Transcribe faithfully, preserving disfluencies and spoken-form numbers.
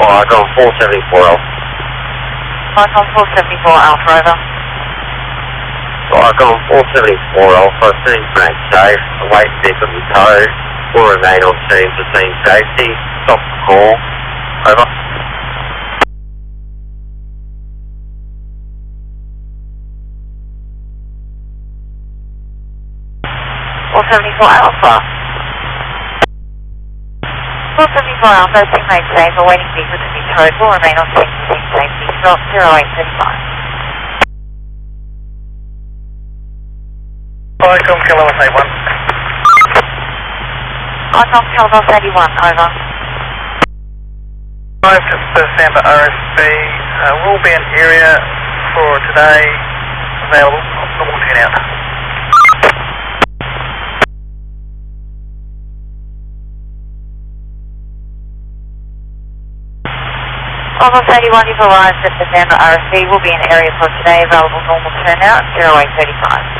Icon four seventy-four Alpha. Icon four seventy-four Alpha, over. Icon four seventy-four Alpha, scene remain safe, await vehicle to be towed, will remain on scene for scene safety, stop the call, over. four seventy-four Alpha. four seventy-four Alpha, scene made safe, awaiting vehicle to be towed, will remain on scene for scene safety, stop zero eight thirty-five. Icon Calabar eighty-one. Icon Calabar eighty-one, over. five to December R S B, uh, will be an area for today available, normal turn out. Almost eighty-one, you've arrived at December R S B, will be an area for today, available normal turnout, zero eight thirty-five.